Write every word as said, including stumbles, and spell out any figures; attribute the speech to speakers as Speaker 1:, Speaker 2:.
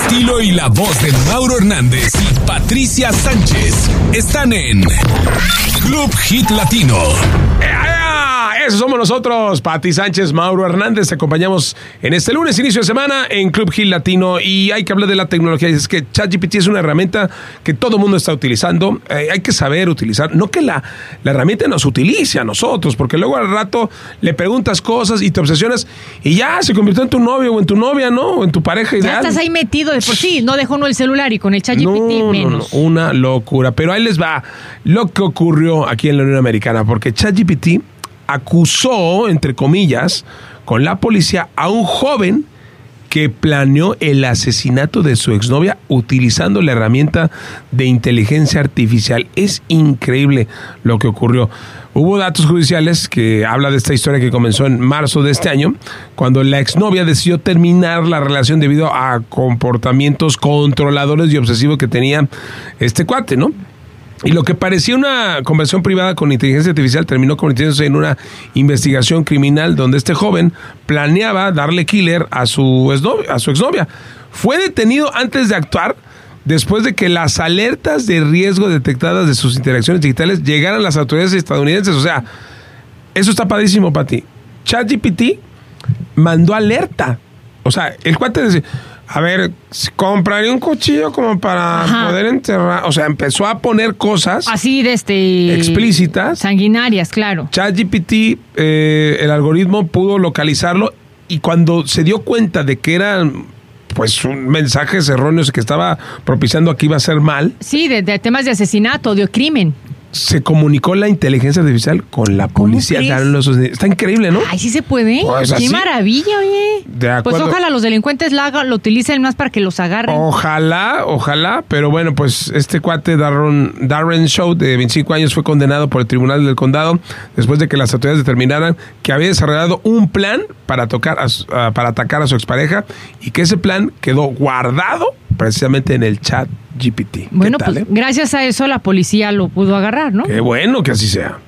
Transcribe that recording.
Speaker 1: estilo y la voz de Mauro Hernández y Patricia Sánchez están en Club Hit Latino.
Speaker 2: Eso somos nosotros, Pati Sánchez, Mauro Hernández. Te acompañamos en este lunes, inicio de semana, en Club Hit Latino. Y hay que hablar de la tecnología. Es que ChatGPT es una herramienta que todo el mundo está utilizando. Eh, hay que saber utilizar. No que la, la herramienta nos utilice a nosotros, porque luego al rato le preguntas cosas y te obsesionas y ya se convirtió en tu novio o en tu novia, ¿no? O en tu pareja ideal.
Speaker 3: Ya estás ahí metido de por sí. No dejó uno el celular y con el ChatGPT
Speaker 2: no,
Speaker 3: menos.
Speaker 2: No, no, una locura. Pero ahí les va lo que ocurrió aquí en la Unión Americana, porque ChatGPT acusó, entre comillas, con la policía a un joven que planeó el asesinato de su exnovia utilizando la herramienta de inteligencia artificial. Es increíble lo que ocurrió. Hubo datos judiciales que habla de esta historia que comenzó en marzo de este año, cuando la exnovia decidió terminar la relación debido a comportamientos controladores y obsesivos que tenía este cuate, ¿no? Y lo que parecía una conversación privada con inteligencia artificial terminó convirtiéndose en una investigación criminal donde este joven planeaba darle killer a su exnovia. A su exnovia. Fue detenido antes de actuar, después de que las alertas de riesgo detectadas de sus interacciones digitales llegaran a las autoridades estadounidenses. O sea, eso está padrísimo, Pati. ChatGPT mandó alerta. O sea, el cuate decía, a ver, compraría un cuchillo como para Ajá. poder enterrar. O sea, empezó a poner cosas
Speaker 3: así de este
Speaker 2: explícitas,
Speaker 3: sanguinarias, claro.
Speaker 2: ChatGPT, eh, el algoritmo pudo localizarlo y cuando se dio cuenta de que eran pues un mensajes erróneos que estaba propiciando aquí iba a ser mal.
Speaker 3: Sí, de, de temas de asesinato, de crimen.
Speaker 2: Se comunicó la inteligencia artificial con la policía. Está increíble, ¿no?
Speaker 3: Ay, sí se puede. Pues Qué así. maravilla, oye.
Speaker 2: De acuerdo.
Speaker 3: Pues ojalá los delincuentes la hagan, lo utilicen más para que los agarren.
Speaker 2: Ojalá, ojalá. Pero bueno, pues este cuate Darren, Darren Shaw, de veinticinco años, fue condenado por el Tribunal del Condado después de que las autoridades determinaran que había desarrollado un plan para, tocar a, para atacar a su expareja y que ese plan quedó guardado precisamente en el chat G P T.
Speaker 3: Bueno, tal, pues eh? gracias a eso la policía lo pudo agarrar, ¿no?
Speaker 2: Qué bueno que así sea.